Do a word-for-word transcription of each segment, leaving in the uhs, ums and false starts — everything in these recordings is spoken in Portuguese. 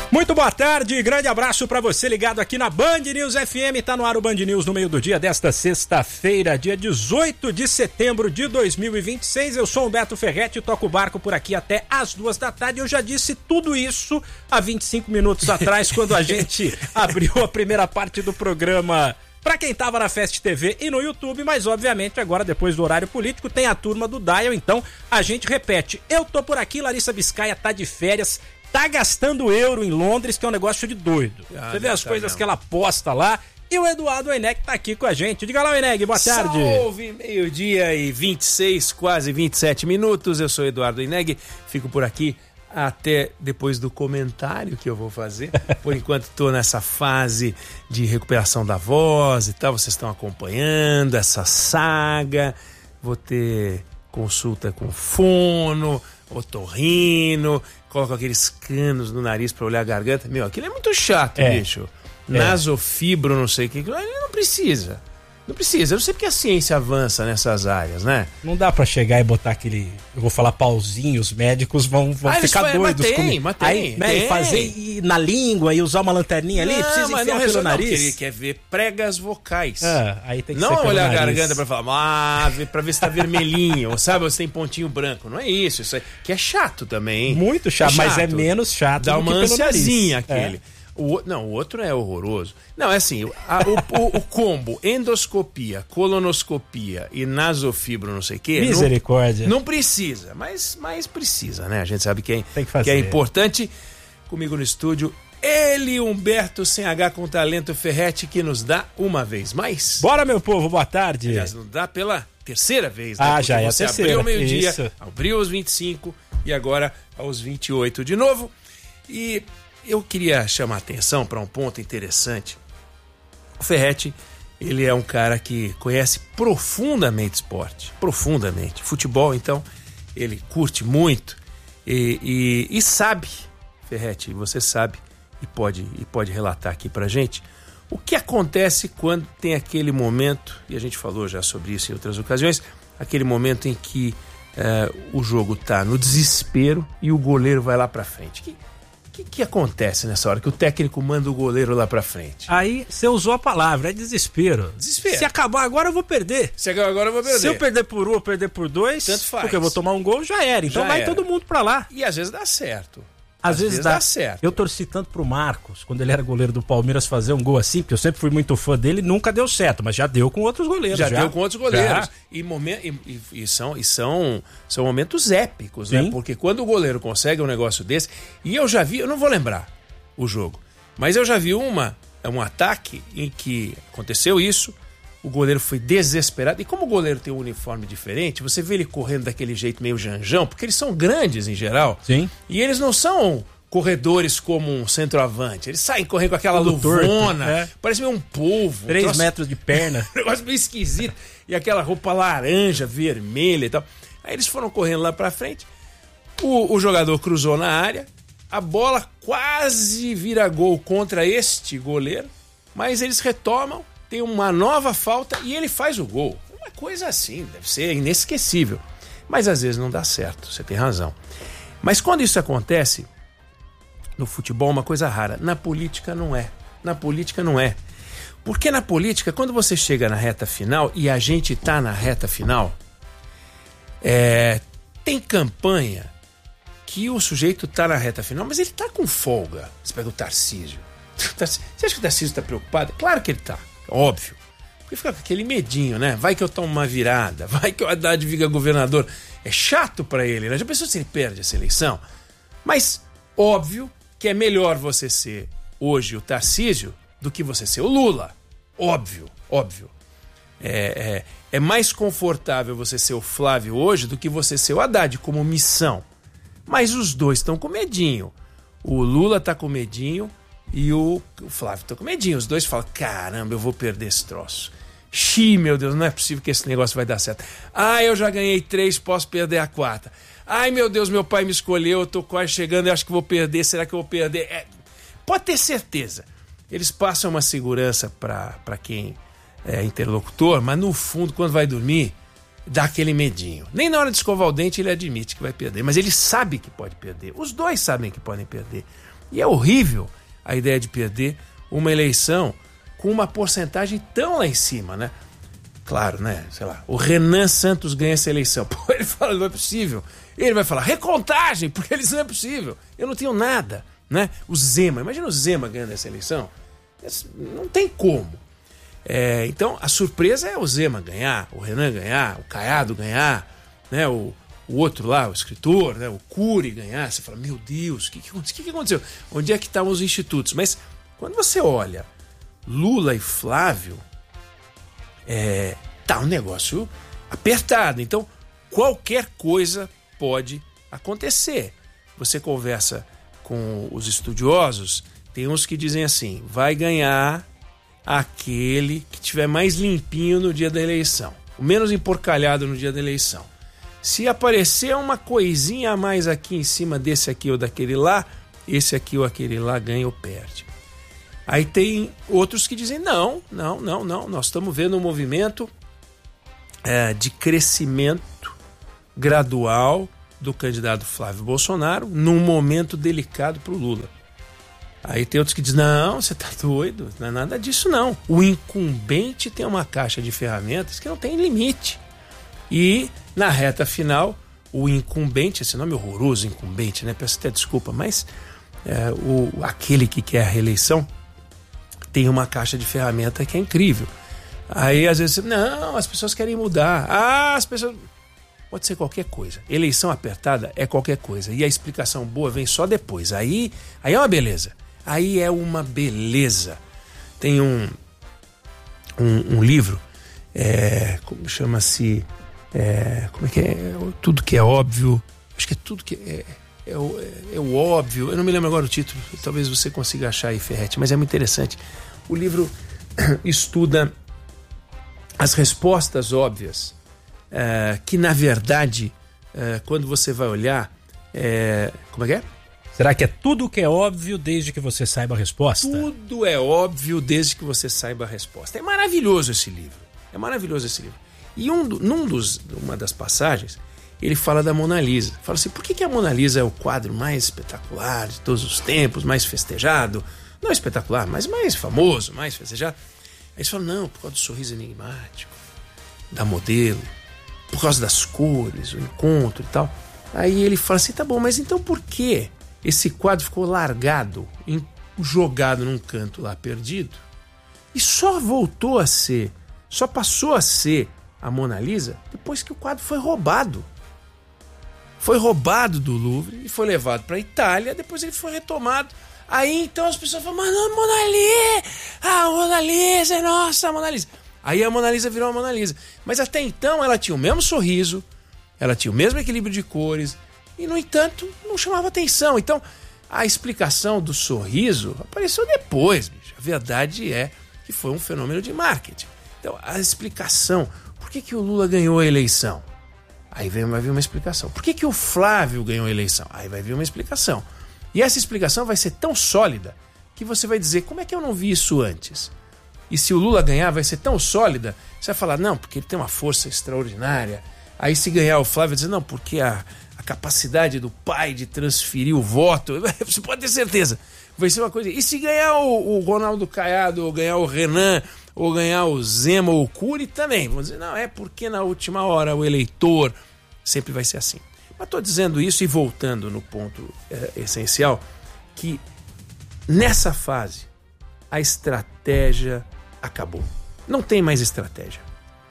Muito boa tarde, grande abraço pra você ligado aqui na Band News F M, tá no ar o Band News no meio do dia desta sexta-feira, dia dezoito de setembro de dois mil e vinte e seis. Eu sou Humberto Ferretti, toco o barco por aqui até às duas da tarde. Eu já disse tudo isso há vinte e cinco minutos atrás, quando a gente abriu a primeira parte do programa pra quem tava na Fast T V e no YouTube, mas obviamente agora depois do horário político tem a turma do Dial, então a gente repete. Eu tô por aqui, Larissa Biscaia tá de férias, tá gastando euro em Londres, que é um negócio de doido. Ah, você vê as tá coisas mesmo que ela posta lá. E o Eduardo Oineg tá aqui com a gente. Diga lá, Oineg, boa tarde. Salve, meio-dia e vinte e seis, quase vinte e sete minutos. Eu sou Eduardo Oineg, fico por aqui até depois do comentário que eu vou fazer. Por enquanto tô nessa fase de recuperação da voz e tal. Vocês estão acompanhando essa saga. Vou ter consulta com fono, otorrino, coloco aqueles canos no nariz pra olhar a garganta. Meu, aquilo é muito chato, é. bicho. É. Nasofibro, não sei o que. Ele não precisa. Não precisa. Eu não sei porque a ciência avança nessas áreas, né? Não dá pra chegar e botar aquele, eu vou falar pauzinho, os médicos vão, vão ah, ficar vai, doidos. Mas tem, comigo. mas tem, Aí, né, tem. fazer na língua e usar uma lanterninha ali, não, precisa mas enfiar não pelo resolve, nariz. Não, ele quer ver pregas vocais. Ah, aí tem que não ser olhar nariz. a garganta pra falar, ah, pra ver se tá vermelhinho, ou sabe, ou se tem pontinho branco. Não é isso, isso é, que é chato também, hein? Muito chato, é chato, mas é menos chato Dá do uma que pelo ansiazinha nariz. aquele. É. O, não, o outro é horroroso. Não, é assim, a, o, o, o combo endoscopia, colonoscopia e nasofibro, não sei o quê. Misericórdia. Não, não precisa, mas, mas precisa, né? A gente sabe que é, Tem que fazer. que é importante. Comigo no estúdio, ele, Humberto sem H com talento Ferretti, que nos dá uma vez mais. Bora, meu povo, boa tarde. Aliás, nos dá pela terceira vez, né? Ah, Porque já é a você terceira. abriu ao meio-dia, Isso. abriu aos vinte e cinco e agora aos vinte e oito de novo. E eu queria chamar a atenção para um ponto interessante. O Ferretti, ele é um cara que conhece profundamente esporte, profundamente. Futebol, então, ele curte muito e, e, e sabe, Ferretti, você sabe e pode, e pode relatar aqui pra gente o que acontece quando tem aquele momento, e a gente falou já sobre isso em outras ocasiões, aquele momento em que uh, o jogo tá no desespero e o goleiro vai lá pra frente. Que, O que, que acontece nessa hora que o técnico manda o goleiro lá pra frente? Aí você usou a palavra, é desespero. Desespero. Se acabar agora eu vou perder. Se acabar agora eu vou perder. Se eu perder por um ou perder por dois, tanto faz. Porque eu vou tomar um gol, já era. Então já vai era. todo mundo pra lá. E às vezes dá certo. Às, às vezes, vezes dá. dá certo. Eu torci tanto pro Marcos, quando ele era goleiro do Palmeiras, fazer um gol assim, porque eu sempre fui muito fã dele, nunca deu certo, mas já deu com outros goleiros. Já, já. deu com outros goleiros. E, momen- e, e, e, são, e são, são momentos épicos, né? Porque quando o goleiro consegue um negócio desse, e eu já vi, eu não vou lembrar o jogo, mas eu já vi uma, um ataque em que aconteceu isso, o goleiro foi desesperado, e como o goleiro tem um uniforme diferente, você vê ele correndo daquele jeito meio janjão, porque eles são grandes em geral. Sim. E eles não são corredores como um centroavante, eles saem correndo com aquela Tudo luvona, torto, é. parece meio um polvo. Três um troço, metros de perna. um negócio meio esquisito, e aquela roupa laranja, vermelha e tal. Aí eles foram correndo lá pra frente, o, o jogador cruzou na área, a bola quase vira gol contra este goleiro, mas eles retomam, tem uma nova falta e ele faz o gol. Uma coisa assim, deve ser inesquecível. Mas às vezes não dá certo, você tem razão. Mas quando isso acontece, no futebol é uma coisa rara. Na política não é. Na política não é. Porque na política, quando você chega na reta final, e a gente tá na reta final, é, tem campanha que o sujeito tá na reta final, mas ele tá com folga. Você pega o Tarcísio. Você acha que o Tarcísio tá preocupado? Claro que ele tá, óbvio. Porque fica com aquele medinho, né? Vai que eu tomo uma virada, vai que o Haddad vira governador. É chato pra ele, né? Já pensou se ele perde essa eleição? Mas, óbvio que é melhor você ser hoje o Tarcísio do que você ser o Lula. Óbvio, óbvio. É, é, é mais confortável você ser o Flávio hoje do que você ser o Haddad como missão. Mas os dois estão com medinho. O Lula tá com medinho e o, o Flávio tá com medinho. Os dois falam, caramba, eu vou perder esse troço. Xi, meu Deus, não é possível que esse negócio vai dar certo. Ah, eu já ganhei três, posso perder a quarta. Ai, meu Deus, meu pai me escolheu, eu tô quase chegando, eu acho que vou perder, será que eu vou perder? É, pode ter certeza. Eles passam uma segurança para quem é interlocutor, mas no fundo, quando vai dormir, dá aquele medinho. Nem na hora de escovar o dente ele admite que vai perder, mas ele sabe que pode perder. Os dois sabem que podem perder. E é horrível a ideia de perder uma eleição com uma porcentagem tão lá em cima, né? Claro, né? Sei lá, o Renan Santos ganha essa eleição. Pô, ele fala, não é possível. Ele vai falar, recontagem, porque eles não é possível. Eu não tenho nada, né? O Zema, imagina o Zema ganhando essa eleição. Não tem como. É, então, a surpresa é o Zema ganhar, o Renan ganhar, o Caiado ganhar, né? O, o outro lá, o escritor, né? O Cury ganhar. Você fala, meu Deus, o que, que, que, que aconteceu? Onde é que estavam os institutos? Mas quando você olha Lula e Flávio, é, tá um negócio apertado. Então, qualquer coisa pode acontecer. Você conversa com os estudiosos, tem uns que dizem assim, vai ganhar aquele que tiver mais limpinho no dia da eleição, o menos emporcalhado no dia da eleição. Se aparecer uma coisinha a mais aqui em cima desse aqui ou daquele lá, esse aqui ou aquele lá ganha ou perde. Aí tem outros que dizem, não, não, não, não, nós estamos vendo um movimento é, de crescimento gradual do candidato Flávio Bolsonaro num momento delicado para o Lula. Aí tem outros que dizem, não, você tá doido, não é nada disso não. O incumbente tem uma caixa de ferramentas que não tem limite. E na reta final, o incumbente, esse nome é horroroso, incumbente, né? Peço até desculpa, mas é, o, aquele que quer a reeleição tem uma caixa de ferramenta que é incrível. Aí às vezes, não, as pessoas querem mudar. Ah, as pessoas... Pode ser qualquer coisa. Eleição apertada é qualquer coisa. E a explicação boa vem só depois. Aí, aí é uma beleza. Aí é uma beleza. Tem um, um, um livro, é, como chama-se, é, como é que é? Tudo que é óbvio. Acho que é tudo que é, é, o, é, é o óbvio. Eu não me lembro agora o título. Talvez você consiga achar aí, Ferretti. Mas é muito interessante. O livro estuda as respostas óbvias. É, que na verdade, é, quando você vai olhar, é, como é que é? Será que é tudo que é óbvio desde que você saiba a resposta? Tudo é óbvio desde que você saiba a resposta. É maravilhoso esse livro. É maravilhoso esse livro. E um, num dos, uma das passagens, ele fala da Mona Lisa. Fala assim, por que, que a Mona Lisa é o quadro mais espetacular de todos os tempos, mais festejado? Não espetacular, mas mais famoso, mais festejado. Aí eles falam, não, por causa do sorriso enigmático, da modelo, por causa das cores, o encontro e tal. Aí ele fala assim, tá bom, mas então por que esse quadro ficou largado, jogado num canto lá, perdido? E só voltou a ser, só passou a ser a Mona Lisa depois que o quadro foi roubado. Foi roubado do Louvre e foi levado para a Itália, depois ele foi retomado. Aí então as pessoas falam, mas não, Mona Lisa, a Mona Lisa, nossa, a Mona Lisa. Aí a Mona Lisa virou a Mona Lisa. Mas até então ela tinha o mesmo sorriso, ela tinha o mesmo equilíbrio de cores e, no entanto, não chamava atenção. Então, a explicação do sorriso apareceu depois, bicho. A verdade é que foi um fenômeno de marketing. Então, a explicação, por que, que o Lula ganhou a eleição? Aí vai vir uma explicação. Por que, que o Flávio ganhou a eleição? Aí vai vir uma explicação. E essa explicação vai ser tão sólida que você vai dizer, como é que eu não vi isso antes? E se o Lula ganhar, vai ser tão sólida, você vai falar, não, porque ele tem uma força extraordinária. Aí se ganhar o Flávio, vai dizer, não, porque a, a capacidade do pai de transferir o voto, você pode ter certeza, vai ser uma coisa. E se ganhar o, o Ronaldo Caiado, ou ganhar o Renan, ou ganhar o Zema, ou o Cury, também. Vão dizer, não, é porque na última hora o eleitor sempre vai ser assim. Mas estou dizendo isso e voltando no ponto é, essencial, que nessa fase, a estratégia acabou. Não tem mais estratégia.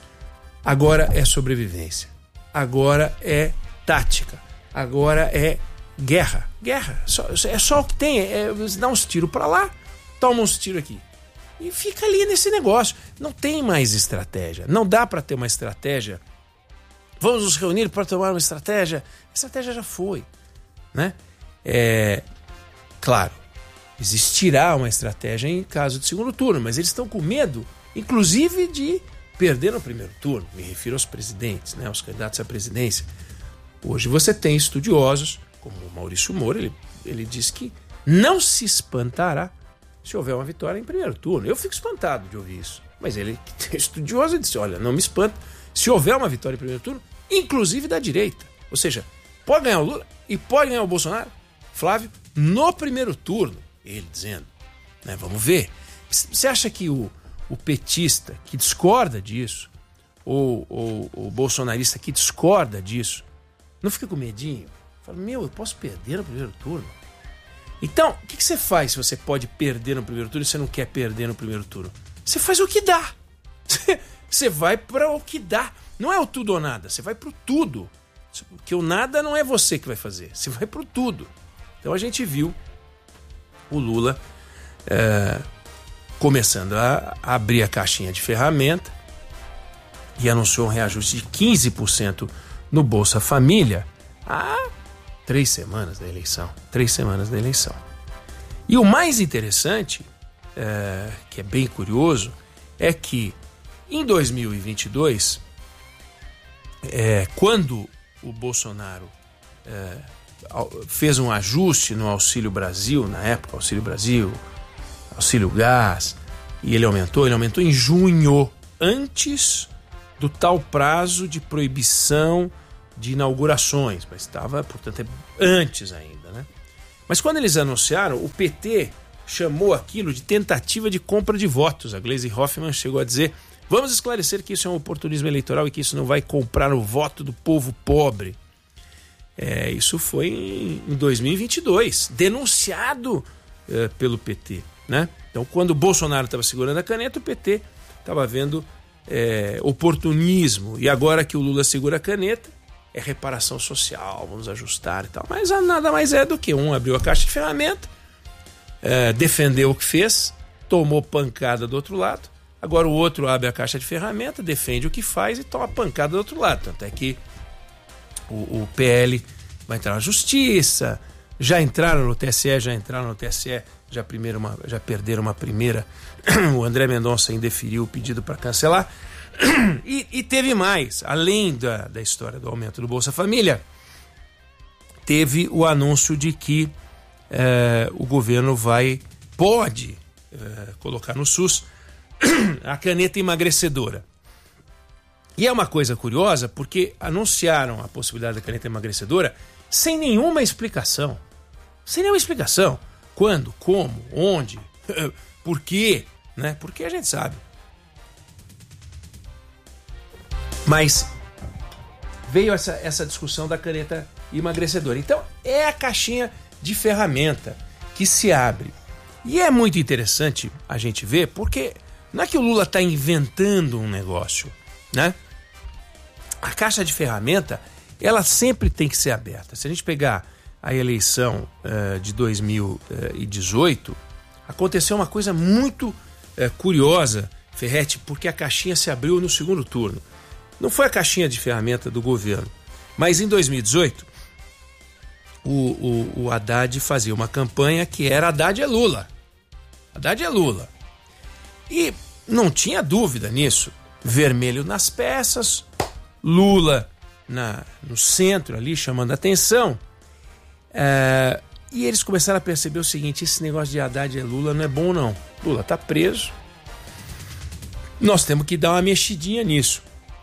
Agora é sobrevivência. Agora é tática. Agora é guerra. Guerra. Só, é só o que tem. É, você dá uns tiros para lá, toma uns tiros aqui. E fica ali nesse negócio. Não tem mais estratégia. Não dá para ter uma estratégia. Vamos nos reunir para tomar uma estratégia. A estratégia já foi. Né? É, claro. Existirá uma estratégia em caso de segundo turno, mas eles estão com medo, inclusive, de perder no primeiro turno. Me refiro aos presidentes, né, aos candidatos à presidência. Hoje você tem estudiosos, como o Maurício Moura, ele, ele diz que não se espantará se houver uma vitória em primeiro turno. Eu fico espantado de ouvir isso, mas ele é estudioso e disse, olha, não me espanta se houver uma vitória em primeiro turno, inclusive da direita. Ou seja, pode ganhar o Lula e pode ganhar o Bolsonaro. Flávio no primeiro turno, ele dizendo, né, vamos ver. Você acha que o, o petista que discorda disso, ou, ou o bolsonarista que discorda disso, não fica com medinho? Fala, meu, eu posso perder no primeiro turno? Então, o que, que você faz se você pode perder no primeiro turno e você não quer perder no primeiro turno? Você faz o que dá. Você vai para o que dá. Não é o tudo ou nada, você vai para o tudo. Porque o nada não é você que vai fazer, você vai para o tudo. Então a gente viu o Lula é, começando a abrir a caixinha de ferramenta e anunciou um reajuste de quinze por cento no Bolsa Família há três semanas da eleição. Três semanas da eleição. E o mais interessante, é, que é bem curioso, é que em dois mil e vinte e dois, é, quando o Bolsonaro é, fez um ajuste no Auxílio Brasil, na época, Auxílio Brasil, Auxílio Gás, e ele aumentou, ele aumentou em junho, antes do tal prazo de proibição de inaugurações, mas estava, portanto, antes ainda, né? Mas quando eles anunciaram, o P T chamou aquilo de tentativa de compra de votos. A Gleisi Hoffmann chegou a dizer, vamos esclarecer que isso é um oportunismo eleitoral e que isso não vai comprar o voto do povo pobre. É, isso foi em, em dois mil e vinte e dois, denunciado é, pelo P T, né? Então, quando o Bolsonaro estava segurando a caneta, o P T estava vendo é, oportunismo. E agora que o Lula segura a caneta, é reparação social, vamos ajustar e tal. Mas nada mais é do que um abriu a caixa de ferramenta, é, defendeu o que fez, tomou pancada do outro lado. Agora o outro abre a caixa de ferramenta, defende o que faz e toma pancada do outro lado. Tanto é que o, o P L vai entrar na justiça, já entraram no T S E, já entraram no T S E, já, primeiro uma, já perderam uma primeira. O André Mendonça indeferiu o pedido para cancelar. E, e teve mais, além da, da história do aumento do Bolsa Família, teve o anúncio de que eh, o governo vai, pode eh, colocar no SUS a caneta emagrecedora. E é uma coisa curiosa porque anunciaram a possibilidade da caneta emagrecedora sem nenhuma explicação. Sem nenhuma explicação. Quando, como, onde, por quê, né? Porque a gente sabe. Mas veio essa, essa discussão da caneta emagrecedora. Então, é a caixinha de ferramenta que se abre. E é muito interessante a gente ver, porque não é que o Lula está inventando um negócio, né? A caixa de ferramenta, ela sempre tem que ser aberta. Se a gente pegar a eleição uh, de dois mil e dezoito, aconteceu uma coisa muito uh, curiosa, Ferretti, porque a caixinha se abriu no segundo turno. Não foi a caixinha de ferramenta do governo, mas em dois mil e dezoito o, o, o Haddad fazia uma campanha que era Haddad é Lula. Haddad é Lula. E não tinha dúvida nisso. Vermelho nas peças, Lula na, no centro ali chamando a atenção. É, e eles começaram a perceber o seguinte, esse negócio de Haddad é Lula não é bom não. Lula está preso. Nós temos que dar uma mexidinha nisso.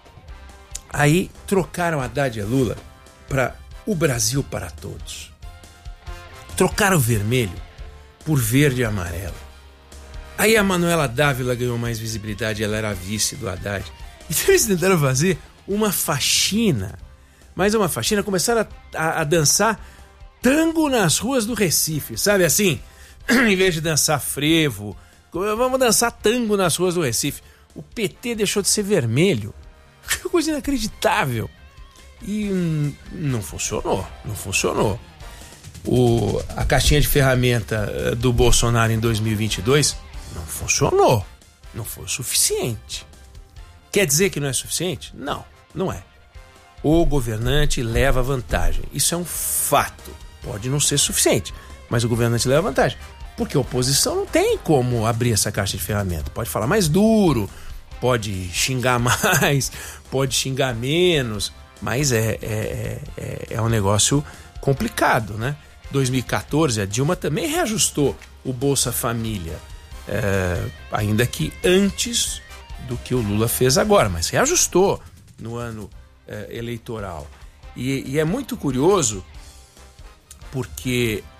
Aí trocaram Haddad e Lula para o Brasil para todos. Trocaram o vermelho por verde e amarelo. Aí a Manuela Dávila ganhou mais visibilidade, ela era a vice do Haddad. Então eles tentaram fazer uma faxina, mas uma faxina, começaram a, a, a dançar tango nas ruas do Recife, sabe assim? Em vez de dançar frevo, vamos dançar tango nas ruas do Recife. O P T deixou de ser vermelho. Que coisa inacreditável. E hum, não funcionou, não funcionou. O, a caixinha de ferramenta do Bolsonaro em dois mil e vinte e dois não funcionou, não foi o suficiente. Quer dizer que não é suficiente? Não, não é. O governante leva vantagem, isso é um fato. Pode não ser suficiente, mas o governante leva vantagem. Porque a oposição não tem como abrir essa caixa de ferramenta. Pode falar mais duro, pode xingar mais, pode xingar menos, mas é, é, é, é um negócio complicado, né? dois mil e catorze, a Dilma também reajustou o Bolsa Família, é, ainda que antes do que o Lula fez agora, mas reajustou no ano é, eleitoral. E, e é muito curioso porque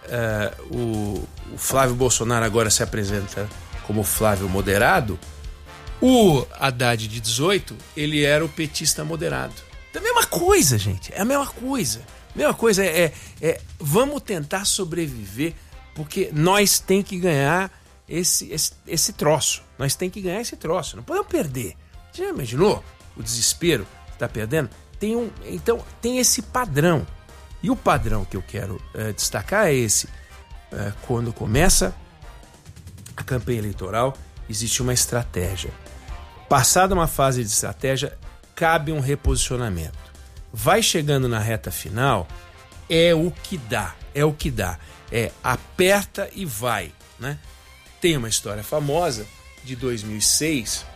uh, o, o Flávio Bolsonaro agora se apresenta como Flávio moderado, o Haddad de dezoito, ele era o petista moderado. É a mesma coisa, gente, é a mesma coisa. A mesma coisa é, é, é vamos tentar sobreviver, porque nós tem que ganhar esse, esse, esse troço. Nós tem que ganhar esse troço, não podemos perder. Você já imaginou o desespero que está perdendo? Tem um, então, tem esse padrão. E o padrão que eu quero uh, destacar é esse. Uh, quando começa a campanha eleitoral, existe uma estratégia. Passada uma fase de estratégia, cabe um reposicionamento. Vai chegando na reta final, é o que dá, é o que dá. É aperta e vai, né? Tem uma história famosa de dois mil e seis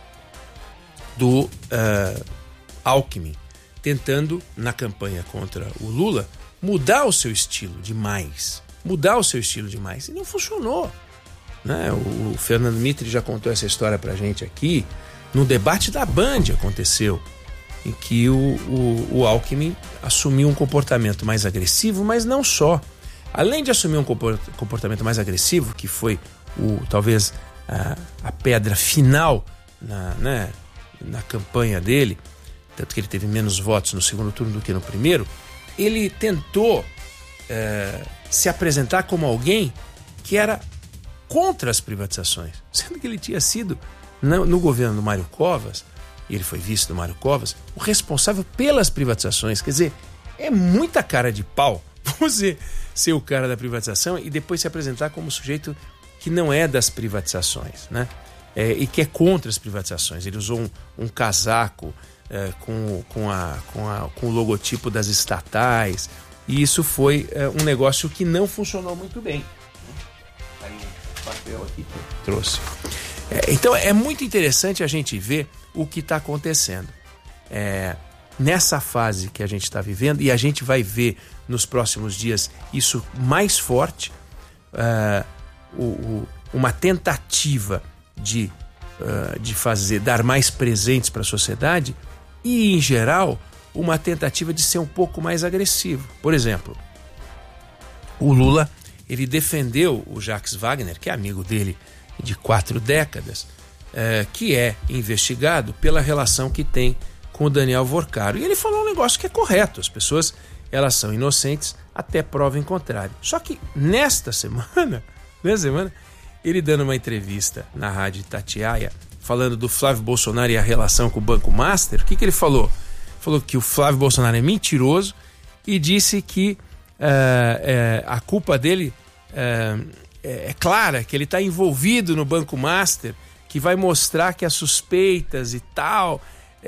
do uh, Alckmin tentando, na campanha contra o Lula, mudar o seu estilo demais. Mudar o seu estilo demais. E não funcionou. Né? O, o Fernando Mitre já contou essa história pra gente aqui. No debate da Band aconteceu, em que o, o, o Alckmin assumiu um comportamento mais agressivo, mas não só. Além de assumir um comportamento mais agressivo, que foi o, talvez a, a pedra final na, né, na campanha dele, tanto que ele teve menos votos no segundo turno do que no primeiro, ele tentou é, se apresentar como alguém que era contra as privatizações, sendo que ele tinha sido, no, no governo do Mário Covas, e ele foi vice do Mário Covas, o responsável pelas privatizações. Quer dizer, é muita cara de pau você ser o cara da privatização e depois se apresentar como sujeito que não é das privatizações, né? É, e que é contra as privatizações. Ele usou um, um casaco é, com, com, a, com, a, com o logotipo das estatais, e isso foi é, um negócio que não funcionou muito bem. Aí um papel aqui que eu trouxe. É, então é muito interessante a gente ver o que está acontecendo. É, nessa fase que a gente está vivendo, e a gente vai ver nos próximos dias isso mais forte, uh, o, o, uma tentativa de, uh, de fazer, dar mais presentes para a sociedade e, em geral, uma tentativa de ser um pouco mais agressivo. Por exemplo, o Lula, ele defendeu o Jacques Wagner, que é amigo dele de quatro décadas, uh, que é investigado pela relação que tem com o Daniel Vorcaro. E ele falou um negócio que é correto. As pessoas, elas são inocentes até prova em contrário. Só que nesta semana, nesta semana, ele dando uma entrevista na rádio Itatiaia, falando do Flávio Bolsonaro e a relação com o Banco Master, o que, que ele falou? Falou que o Flávio Bolsonaro é mentiroso e disse que uh, uh, a culpa dele uh, é clara, que ele está envolvido no Banco Master, que vai mostrar que as suspeitas e tal...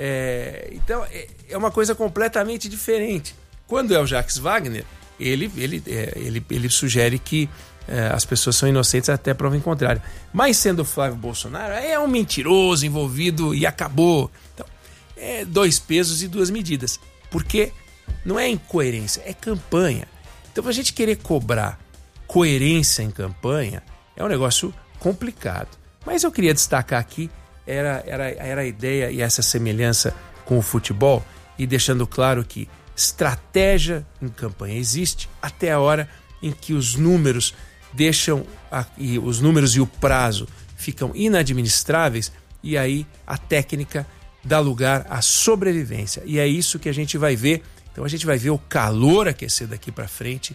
É, então é, é uma coisa completamente diferente. Quando é o Jacques Wagner, ele, ele, é, ele, ele sugere que é, as pessoas são inocentes até prova em contrário. Mas sendo o Flávio Bolsonaro, é um mentiroso envolvido e acabou. Então, é dois pesos e duas medidas. Porque não é incoerência, é campanha. Então, a gente querer cobrar coerência em campanha é um negócio complicado. Mas eu queria destacar aqui Era, era, era a ideia e essa semelhança com o futebol, e deixando claro que estratégia em campanha existe até a hora em que os números deixam a, e os números e o prazo ficam inadministráveis, e aí a técnica dá lugar à sobrevivência, e é isso que a gente vai ver. Então a gente vai ver o calor aquecer daqui para frente,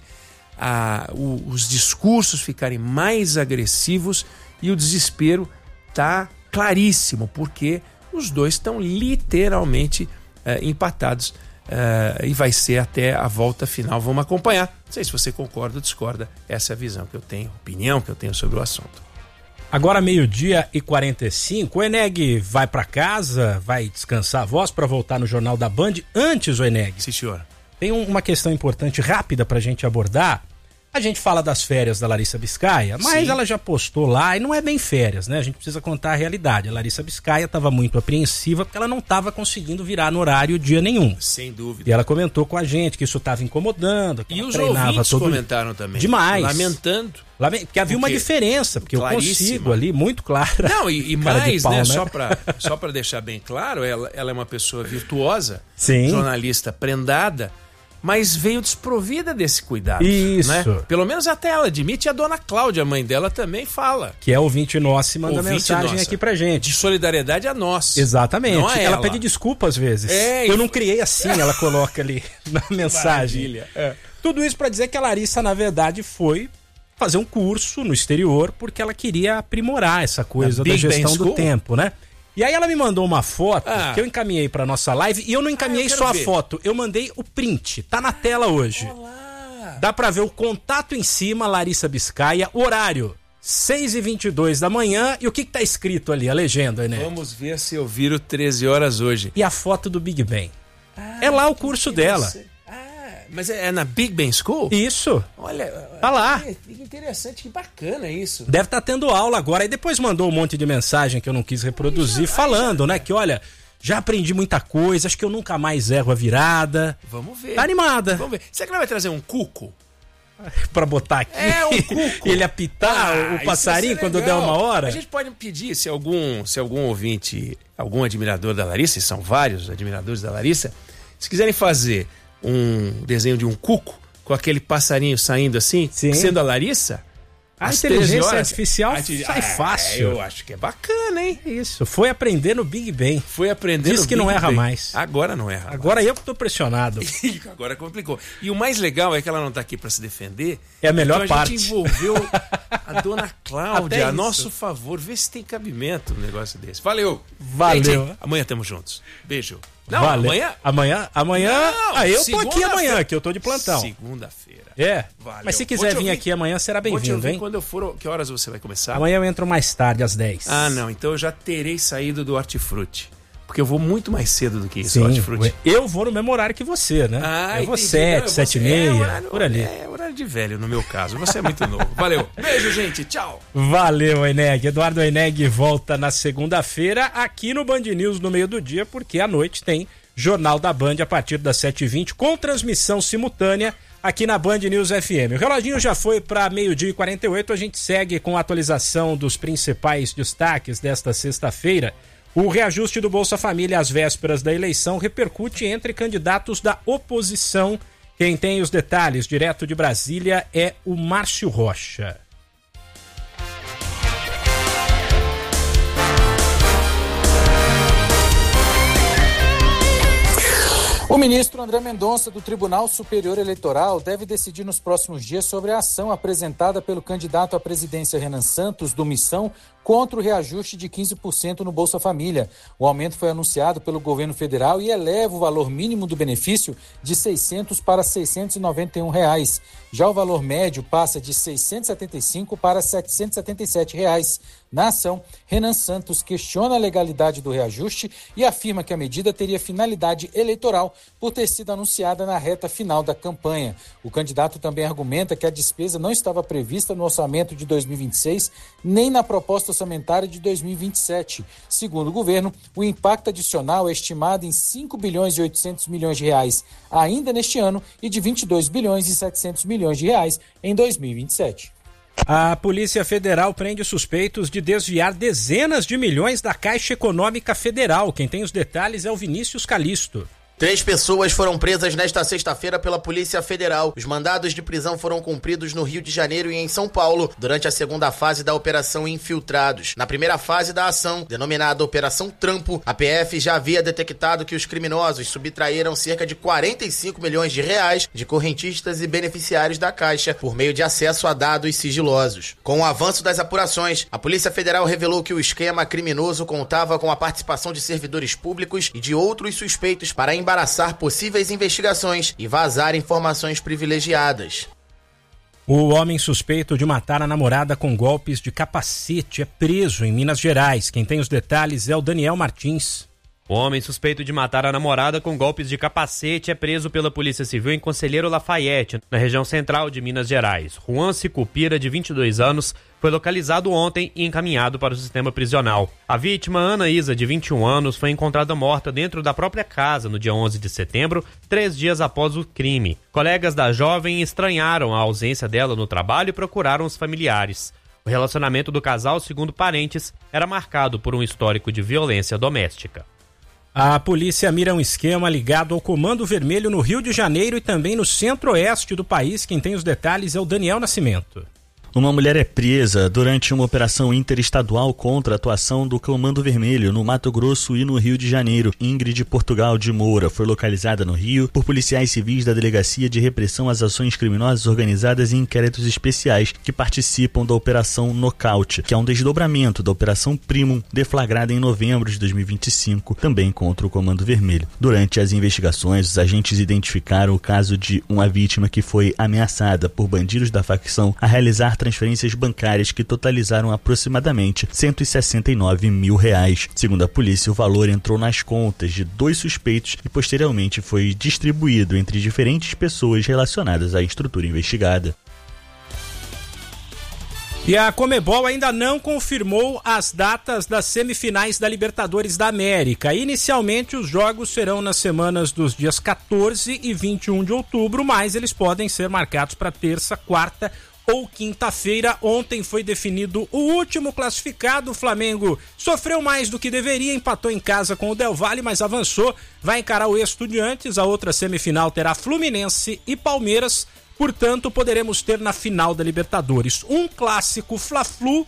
a, o, os discursos ficarem mais agressivos e o desespero tá claríssimo, porque os dois estão literalmente é, empatados, é, e vai ser até a volta final. Vamos acompanhar. Não sei se você concorda ou discorda. Essa é a visão que eu tenho, opinião que eu tenho sobre o assunto. Agora meio-dia e quarenta e cinco, o Eneg vai para casa, vai descansar a voz para voltar no Jornal da Band. Antes, o Eneg, sim, senhor, tem um, uma questão importante, rápida, para a gente abordar. A gente fala das férias da Larissa Biscaia, mas sim, ela já postou lá, e não é bem férias, né? A gente precisa contar a realidade. A Larissa Biscaia estava muito apreensiva porque ela não estava conseguindo virar no horário dia nenhum. Sem dúvida. E ela comentou com a gente que isso estava incomodando. Que e ela os treinava ouvintes todo... comentaram também. Demais. Lamentando. Lament... Porque havia uma diferença, porque claríssima. Eu consigo ali, muito clara. Não, e, e mais, pau, né? né? Só para só para deixar bem claro, ela, ela é uma pessoa virtuosa, sim, jornalista prendada, mas veio desprovida desse cuidado. Isso. Né? Pelo menos até ela admite, e a dona Cláudia, a mãe dela, também fala. Que é ouvinte nossa e manda Ouvinte mensagem nossa. aqui pra gente. De solidariedade a nós. Exatamente. Não a ela ela. pede desculpa às vezes. É, Eu e- não criei assim, ela coloca ali na mensagem. Maravilha. É. Tudo isso pra dizer que a Larissa, na verdade, foi fazer um curso no exterior porque ela queria aprimorar essa coisa Na da Big Ben gestão do School? tempo, né? E aí ela me mandou uma foto Ah. que eu encaminhei pra nossa live e eu não encaminhei Ah, eu quero só a ver. foto, eu mandei o print. Tá na tela hoje. Olá. Dá pra ver o contato em cima, Larissa Biscaia, horário seis e vinte e dois da manhã. E o que que tá escrito ali, a legenda, né? Vamos ver se eu viro treze horas hoje. E a foto do Big Ben. É lá o curso dela. Ah, mas é na Big Ben School? Isso. Olha, Tá lá. Que interessante, que bacana isso. Deve estar tendo aula agora. E depois mandou um monte de mensagem que eu não quis reproduzir, falando, né, que olha, já aprendi muita coisa, acho que eu nunca mais erro a virada. Vamos ver. Tá animada. Vamos ver. Será que ela vai trazer um cuco? Pra botar aqui. É, um cuco. Ele apitar Ah, o isso passarinho ia ser quando der legal. uma hora. A gente pode pedir, se algum, se algum ouvinte, algum admirador da Larissa, e são vários admiradores da Larissa, se quiserem fazer um desenho de um cuco com aquele passarinho saindo assim, Sim. sendo a Larissa, A às inteligência treze horas, artificial a gente- sai Ah, fácil. Eu acho que é bacana, hein? Isso, foi aprender no Big Ben. Foi aprender Diz no que não Big erra Ben. mais. Agora não erra. Agora eu que tô pressionado. mais. Agora complicou. E o mais legal é que ela não tá aqui para se defender. É a melhor então a parte. gente envolveu a dona Cláudia Até a isso. nosso favor. Vê se tem cabimento um negócio desse. Valeu. Valeu. Gente, amanhã estamos juntos. Beijo. Não, Valeu. amanhã... Amanhã, amanhã. Não, ah, eu tô aqui segunda-feira. amanhã, que eu tô de plantão. Segunda-feira. É. Valeu. Mas se Vou quiser te vir ouvir. aqui amanhã, será Vou te bem-vindo, ouvir hein? quando eu for... Que horas você vai começar? Amanhã eu entro mais tarde, às dez. Ah, não. Então eu já terei saído do Hortifruti. Porque eu vou muito mais cedo do que isso, Sim, Hortifruti. eu vou no mesmo horário que você, né? Ah, eu vou entendi. sete, Não, eu sete e vou- é, meia, horário- por ali. É, horário de velho no meu caso. Você é muito novo. Valeu. Beijo, gente. Tchau. Valeu, Eneg. Eduardo Eneg volta na segunda-feira aqui no Band News no meio do dia, porque à noite tem Jornal da Band a partir das sete e vinte, com transmissão simultânea aqui na Band News F M. O reloginho já foi para meio-dia e quarenta e oito, a gente segue com a atualização dos principais destaques desta sexta-feira. O reajuste do Bolsa Família às vésperas da eleição repercute entre candidatos da oposição. Quem tem os detalhes direto de Brasília é o Márcio Rocha. O ministro André Mendonça, do Tribunal Superior Eleitoral, deve decidir nos próximos dias sobre a ação apresentada pelo candidato à presidência Renan Santos, do Missão, contra o reajuste de quinze por cento no Bolsa Família. O aumento foi anunciado pelo governo federal e eleva o valor mínimo do benefício de seiscentos para seiscentos e noventa e um reais. Já o valor médio passa de seiscentos e setenta e cinco para setecentos e setenta e sete reais. Na ação, Renan Santos questiona a legalidade do reajuste e afirma que a medida teria finalidade eleitoral por ter sido anunciada na reta final da campanha. O candidato também argumenta que a despesa não estava prevista no orçamento de dois mil e vinte e seis, nem na proposta orçamentária de dois mil e vinte e sete. Segundo o governo, o impacto adicional é estimado em cinco bilhões e oitocentos milhões de reais ainda neste ano e de vinte e dois bilhões e setecentos milhões de reais em dois mil e vinte e sete. A Polícia Federal prende suspeitos de desviar dezenas de milhões da Caixa Econômica Federal. Quem tem os detalhes é o Vinícius Calisto. Três pessoas foram presas nesta sexta-feira pela Polícia Federal. Os mandados de prisão foram cumpridos no Rio de Janeiro e em São Paulo, durante a segunda fase da Operação Infiltrados. Na primeira fase da ação, denominada Operação Trampo, a P F já havia detectado que os criminosos subtraíram cerca de quarenta e cinco milhões de reais de correntistas e beneficiários da Caixa por meio de acesso a dados sigilosos. Com o avanço das apurações, a Polícia Federal revelou que o esquema criminoso contava com a participação de servidores públicos e de outros suspeitos para embaraçar possíveis investigações e vazar informações privilegiadas. O homem suspeito de matar a namorada com golpes de capacete é preso em Minas Gerais. Quem tem os detalhes é o Daniel Martins. O homem suspeito de matar a namorada com golpes de capacete é preso pela Polícia Civil em Conselheiro Lafayette, na região central de Minas Gerais. Juan Sicupira, de vinte e dois anos, foi localizado ontem e encaminhado para o sistema prisional. A vítima, Ana Isa, de vinte e um anos, foi encontrada morta dentro da própria casa no dia onze de setembro, três dias após o crime. Colegas da jovem estranharam a ausência dela no trabalho e procuraram os familiares. O relacionamento do casal, segundo parentes, era marcado por um histórico de violência doméstica. A polícia mira um esquema ligado ao Comando Vermelho no Rio de Janeiro e também no centro-oeste do país. Quem tem os detalhes é o Daniel Nascimento. Uma mulher é presa durante uma operação interestadual contra a atuação do Comando Vermelho no Mato Grosso e no Rio de Janeiro. Ingrid Portugal de Moura foi localizada no Rio por policiais civis da Delegacia de Repressão às Ações Criminosas Organizadas e Inquéritos Especiais que participam da Operação Nocaute, que é um desdobramento da Operação Primum, deflagrada em novembro de dois mil e vinte e cinco, também contra o Comando Vermelho. Durante as investigações, os agentes identificaram o caso de uma vítima que foi ameaçada por bandidos da facção a realizar transferências bancárias que totalizaram aproximadamente cento e sessenta e nove mil reais. Segundo a polícia, o valor entrou nas contas de dois suspeitos e posteriormente foi distribuído entre diferentes pessoas relacionadas à estrutura investigada. E a Conmebol ainda não confirmou as datas das semifinais da Libertadores da América. Inicialmente, os jogos serão nas semanas dos dias quatorze e vinte e um de outubro, mas eles podem ser marcados para terça, quarta ou quinta-feira. Ontem foi definido o último classificado. O Flamengo sofreu mais do que deveria, empatou em casa com o Del Valle, mas avançou, vai encarar o Estudiantes. A outra semifinal terá Fluminense e Palmeiras, portanto poderemos ter na final da Libertadores um clássico Fla-Flu